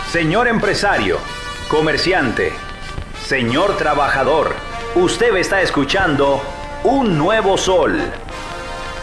Señor empresario, comerciante, señor trabajador, usted está escuchando Un Nuevo Sol.